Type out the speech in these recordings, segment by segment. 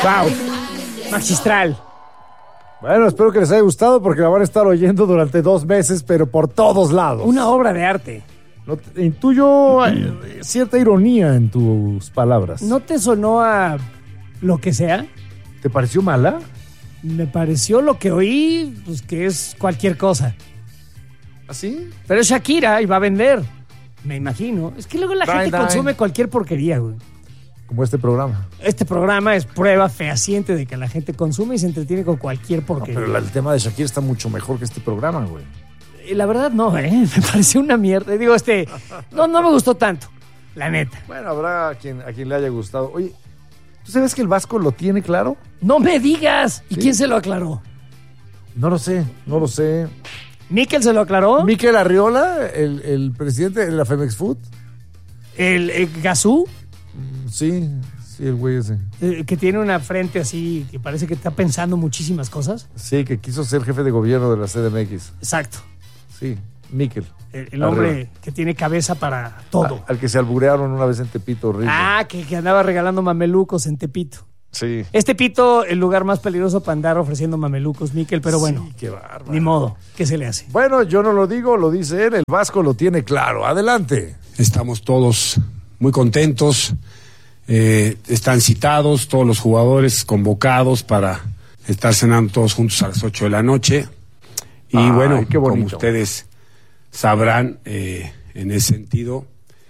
Wow, magistral. Bueno, espero que les haya gustado porque la van a estar oyendo durante 2 meses, pero por todos lados. Una obra de arte. Intuyo cierta ironía en tus palabras. ¿No te sonó a lo que sea? ¿Te pareció mala? Me pareció lo que oí, pues que es cualquier cosa. ¿Así? Pero es Shakira y va a vender, me imagino. Es que luego la gente consume cualquier porquería, güey. Como este programa. Este programa es prueba fehaciente de que la gente consume y se entretiene con cualquier porquería. No, pero el tema de Shakira está mucho mejor que este programa, güey. La verdad no, me pareció una mierda. Digo, no me gustó tanto, la neta. Bueno, habrá a quien le haya gustado. Oye, ¿tú sabes que el Vasco lo tiene claro? ¡No me digas! ¿Y ¿sí? quién se lo aclaró? No lo sé. ¿Miquel se lo aclaró? ¿Miquel Arriola, el presidente de la Femex Food? ¿El Gazú? Sí, el güey ese. Que tiene una frente así, que parece que está pensando muchísimas cosas. Sí, que quiso ser jefe de gobierno de la CDMX. Exacto. Sí, Miquel. El hombre que tiene cabeza para todo. Al que se alburearon una vez en Tepito, horrible. Que andaba regalando mamelucos en Tepito. Sí. Es Tepito el lugar más peligroso para andar ofreciendo mamelucos, Miquel, pero bueno. Sí, qué bárbaro. Ni modo, ¿qué se le hace? Bueno, yo no lo digo, lo dice él, el Vasco lo tiene claro. Adelante. Estamos todos muy contentos. Están citados todos los jugadores convocados para estar cenando todos juntos a las 8 de la noche. Y bueno, como ustedes sabrán, en ese sentido,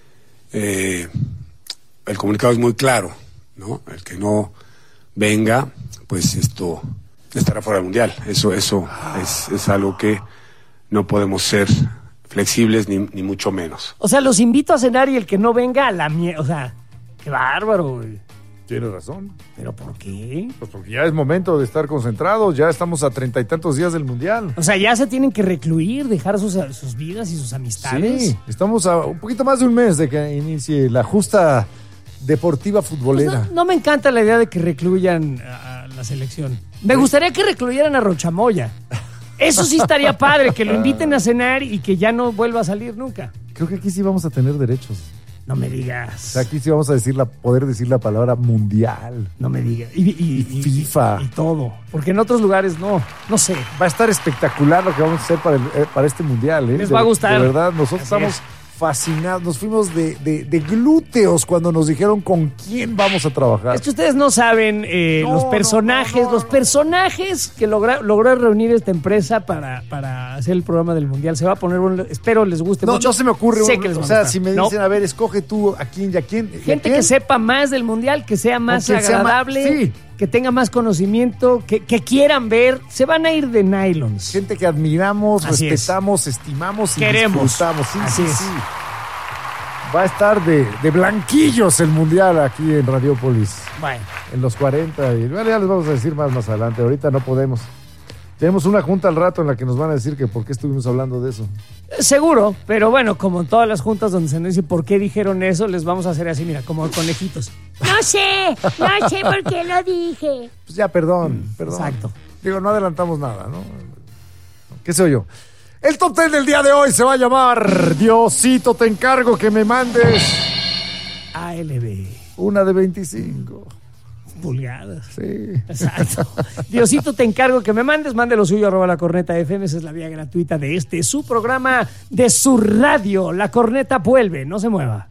el comunicado es muy claro, ¿no? El que no venga, pues esto estará fuera del Mundial. Eso es algo que no podemos ser flexibles ni mucho menos. O sea, los invito a cenar y el que no venga a la mierda. O sea, qué bárbaro, güey. Tienes razón. ¿Pero por qué? Pues porque ya es momento de estar concentrados, ya estamos a 30 y tantos días del Mundial. O sea, ya se tienen que recluir, dejar sus vidas y sus amistades. Sí, estamos a un poquito más de un mes de que inicie la justa deportiva futbolera. Pues no me encanta la idea de que recluyan a la selección. Me gustaría que recluyeran a Rochamoya. Eso sí estaría padre, que lo inviten a cenar y que ya no vuelva a salir nunca. Creo que aquí sí vamos a tener derechos. No me digas. O sea, aquí sí vamos a poder decir la palabra mundial. No me digas. Y FIFA. Y todo. Porque en otros lugares no sé. Va a estar espectacular lo que vamos a hacer para este mundial, ¿eh? Les va a gustar. De verdad, nosotros estamos fascinados. Nos fuimos de glúteos cuando nos dijeron con quién vamos a trabajar. Es que ustedes no saben los personajes que logró reunir esta empresa para hacer el programa del Mundial. Se va a poner bueno, espero les guste mucho. No se me ocurre. Sé que les va a gustar. Si me dicen, a ver, escoge tú a quién y a quién. Gente que sepa más del Mundial, que sea más agradable, que tenga más conocimiento, que quieran ver, se van a ir de nylons. Gente que admiramos, así respetamos, estimamos y queremos. Disfrutamos. Sí. Va a estar de blanquillos el Mundial aquí en Radiopolis. Bueno. En los 40. Y bueno, ya les vamos a decir más adelante. Ahorita no podemos. Tenemos una junta al rato en la que nos van a decir que por qué estuvimos hablando de eso. Seguro, pero bueno, como en todas las juntas donde se nos dice por qué dijeron eso, les vamos a hacer así, mira, como conejitos. No sé por qué lo dije. Pues ya, perdón. Exacto. Digo, no adelantamos nada, ¿no? ¿Qué sé yo? El top 10 del día de hoy se va a llamar Diosito, te encargo que me mandes ALB. Una de 25 pulgadas. Sí. Exacto. Diosito, te encargo que me mande lo suyo, @lacorneta.fm. Esa es la vía gratuita de su programa, de su radio. La Corneta vuelve, no se mueva.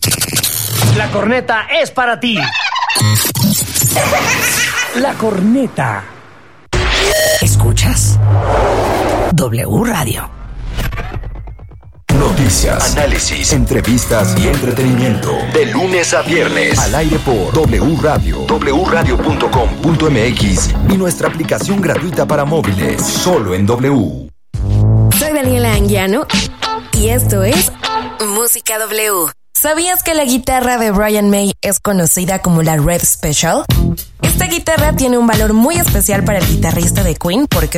La Corneta es para ti. La Corneta. ¿Escuchas? W Radio. Noticias, análisis, entrevistas y entretenimiento. De lunes a viernes. Al aire por W Radio. wradio.com.mx y nuestra aplicación gratuita para móviles. Solo en W. Soy Daniela Anguiano y esto es Música W. ¿Sabías que la guitarra de Brian May es conocida como la Red Special? Esta guitarra tiene un valor muy especial para el guitarrista de Queen porque